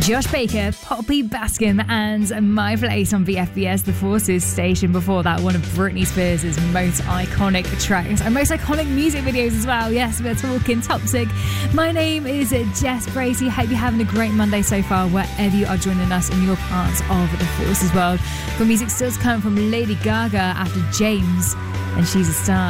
Josh Baker, Poppy Bascom, and My Place on VFBS, the Forces station. Before that, one of Britney Spears' most iconic tracks and most iconic music videos as well. Yes, we're talking Toxic. My name is Jess Bracey. Hope you're having a great Monday so far, wherever you are joining us in your parts of the Forces world. Good music still to come from Lady Gaga after James, and She's a Star.